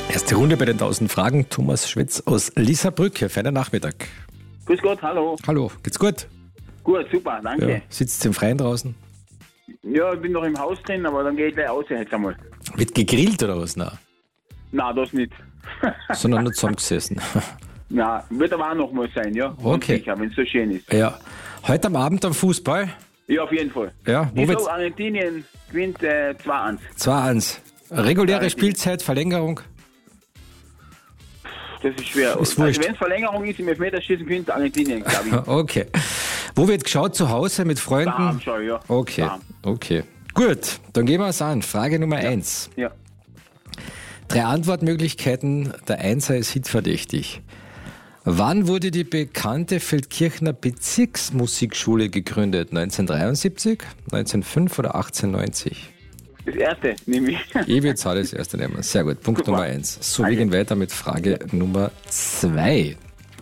Erste Runde bei den 1000 Fragen. Thomas Schwetz aus Lissabrucke. Feiner Nachmittag. Grüß Gott, hallo. Hallo, geht's gut? Gut, super, danke. Ja. Sitzt im Freien draußen? Ja, ich bin noch im Haus drin, aber dann gehe ich gleich raus jetzt einmal. Wird gegrillt oder was? Nein. Nein, das nicht. Sondern nur zusammengesessen. Nein, wird aber auch noch mal sein, ja. Okay. Sicher, wenn es so schön ist. Ja. Heute am Abend am Fußball. Ja, auf jeden Fall. Ja, wo Ich wird's? sag, Argentinien gewinnt 2-1. 2-1. Reguläre Ja, Spielzeit, Verlängerung. Das ist schwer. Ist wurscht. Wenn es Verlängerung ist, im Elfmeterschießen gewinnt Argentinien, glaube ich. Okay. Wo wird geschaut? Zu Hause mit Freunden? Daheim schon, ja. Okay. Daheim. Okay. Gut, dann gehen wir es an. Frage Nummer 1. Ja. 3 Antwortmöglichkeiten. Der Einser ist hitverdächtig. Wann wurde die bekannte Feldkirchner Bezirksmusikschule gegründet? 1973, 1905 oder 1890? Das erste, nehme ich. Ich würde Zahl das erste nehmen. Sehr gut. Punkt Super. Nummer 1. So, wir Danke. gehen weiter mit Frage Nummer 2.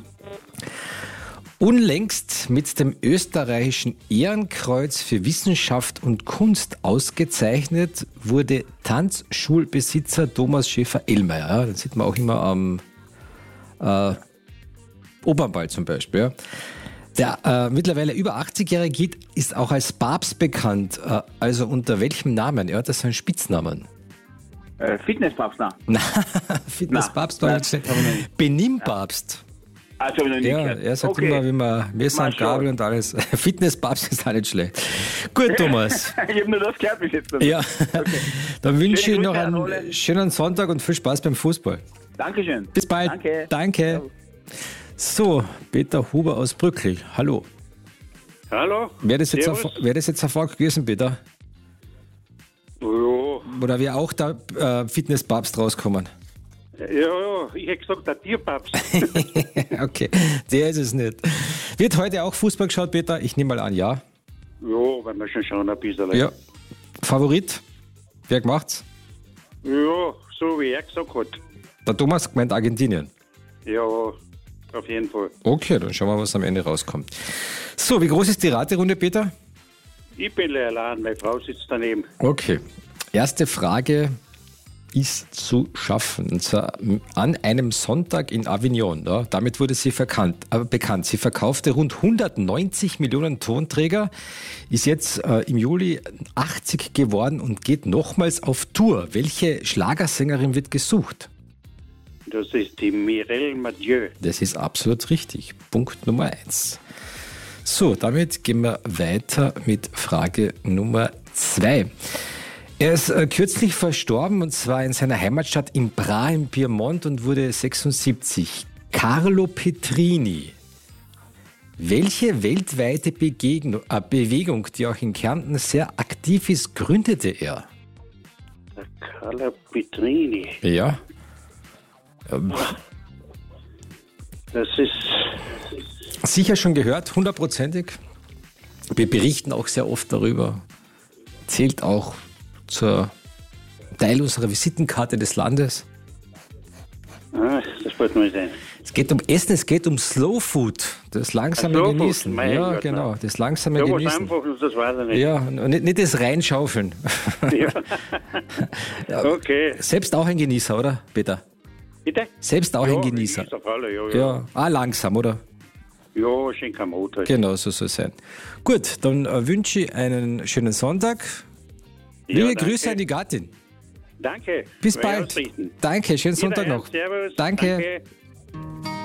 Unlängst mit dem österreichischen Ehrenkreuz für Wissenschaft und Kunst ausgezeichnet wurde Tanzschulbesitzer Thomas Schäfer-Ellmeier. Ja, das sieht man auch immer am Opernball zum Beispiel. Ja. Der mittlerweile über 80-Jährige ist auch als Papst bekannt. Also unter welchem Namen? Er hat das einen Spitznamen. Fitnesspapst, nein. Na, Fitnesspapst war Nein, nicht schlecht. hab ich noch nicht. Benimpapst. Ah, das habe ich noch nie Ja, gehört. er sagt Okay. immer, wie man Messer Mal und Gabel schauen. und alles. Fitnesspapst ist auch nicht schlecht. Gut, Thomas. Ich habe nur das gehört bis jetzt. Ja, dann wünsche ich Schöne noch Grüße an einen alle. schönen Sonntag und viel Spaß beim Fußball. Dankeschön. Bis bald. Danke. Danke. So, Peter Huber aus Brückl. Hallo. Hallo? Wäre das jetzt Servus. Erfolg gewesen, Peter? Ja, Oder wäre auch der Fitnesspapst rauskommen? ja, ich hätte gesagt, der Tierpapst. Okay, der ist es nicht. Wird heute auch Fußball geschaut, Peter? Ich nehme mal an, ja. Ja, wenn wir schon schauen, ein bisschen. Ja. Favorit? Wer macht's? Ja, so wie er gesagt hat. Der Thomas meint Argentinien. Ja, auf jeden Fall. Okay, dann schauen wir, was am Ende rauskommt. So, wie groß ist die Raterunde, Peter? Ich bin allein, meine Frau sitzt daneben. Okay. Erste Frage ist zu schaffen. Und zwar an einem Sonntag in Avignon. Ja, damit wurde sie bekannt. Sie verkaufte rund 190 Millionen Tonträger, ist jetzt im Juli 80 geworden und geht nochmals auf Tour. Welche Schlagersängerin wird gesucht? Das ist die Mireille Mathieu. Das ist absolut richtig. Punkt Nummer 1. So, damit gehen wir weiter mit Frage Nummer 2. Er ist kürzlich verstorben, und zwar in seiner Heimatstadt in Bra im Piemont und wurde 76. Carlo Petrini. Welche weltweite Bewegung, die auch in Kärnten sehr aktiv ist, gründete er? Der Carlo Petrini. Ja. Das ist... Sicher schon gehört, 100%ig. Wir berichten auch sehr oft darüber. Zählt auch zur Teil unserer Visitenkarte des Landes. das wollte man sein. Es geht um Essen, es geht um Slow Food, das langsame Slow Food, Genießen. mein Ja, Gott, genau, nein. das langsame Ja, was Genießen. Einfaches, das weiß ich nicht. Ja, und nicht das Reinschaufeln. Ja. Okay. Selbst auch ein Genießer, oder, Peter? Bitte? Selbst auch ein Genießer. Auf alle, ja. Ja, langsam, oder? Ja, schön kein Motor. Genau, so soll es sein. Gut, dann wünsche ich einen schönen Sonntag. Ja, Liebe danke. Grüße an die Gattin. Danke. Bis Werde ich bald. ausrichten. Danke, schönen Sonntag Wiederhören. noch. Servus. Danke. Danke.